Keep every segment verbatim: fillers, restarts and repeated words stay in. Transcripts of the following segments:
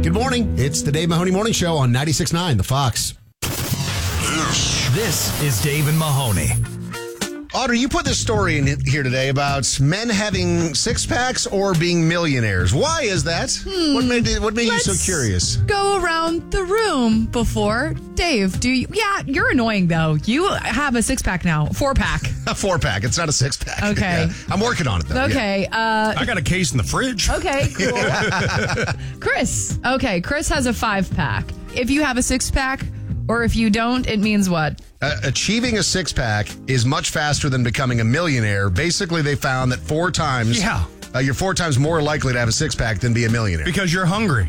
Good morning. It's the Dave Mahoney Morning Show on ninety-six point nine, The Fox. This is Dave and Mahoney. Audrey, you put this story in here today about men having six-packs or being millionaires. Why is that? Hmm. What made, what made you so curious? Go around the room before. Dave, do you? Yeah, you're annoying, though. You have a six-pack now. Four-pack. A four-pack. It's not a six-pack. Okay. Yeah. I'm working on it, though. Okay. Yeah. Uh, I got a case in the fridge. Okay, cool. Chris. Okay, Chris has a five-pack. If you have a six-pack, or if you don't, it means what? Uh, achieving a six-pack is much faster than becoming a millionaire. Basically, they found that four times... Yeah. Uh, you're four times more likely to have a six-pack than be a millionaire. Because you're hungry.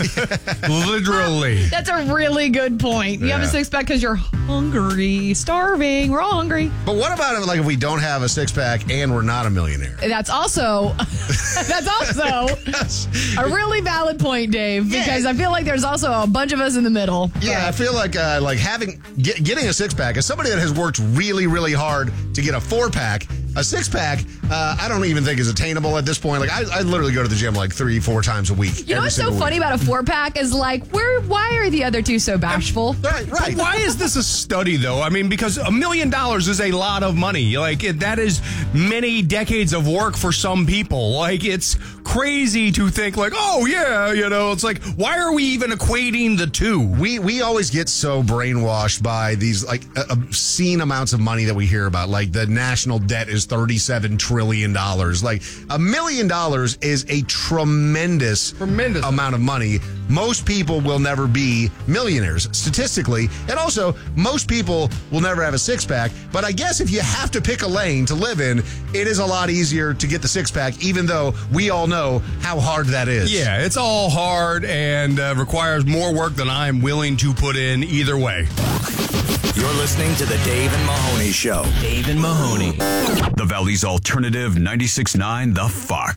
Literally. That's a really good point. You Yeah. have a six-pack because you're hungry, starving. We're all hungry. But what about like if we don't have a six-pack and we're not a millionaire? That's also that's also a really valid point, Dave, because Yeah. I feel like there's also a bunch of us in the middle. Yeah, I feel like uh, like having get, getting a six-pack, as somebody that has worked really, really hard to get a four-pack, a six-pack, uh, I don't even think is attainable at this point. Like, I, I literally go to the gym like three, four times a week. You know every what's so single funny week. about a four-pack is like, where? Why are the other two so bashful? Right, right. Why is this a study, though? I mean, because a million dollars is a lot of money. Like, it, that is many decades of work for some people. Like, it's crazy to think, like, oh, yeah, you know, it's like, why are we even equating the two? We we always get so brainwashed by these like uh, obscene amounts of money that we hear about. Like the national debt is thirty-seven trillion dollars. Like a million dollars is a tremendous, Tremendous. amount of money. Most people will never be millionaires statistically. And also, most people will never have a six-pack. But I guess if you have to pick a lane to live in, it is a lot easier to get the six-pack, even though we all know how hard that is. Yeah, it's all hard and uh, requires more work than I'm willing to put in either way. You're listening to the Dave and Mahoney Show. Dave and Mahoney. The Valley's alternative ninety-six point nine, The Fox.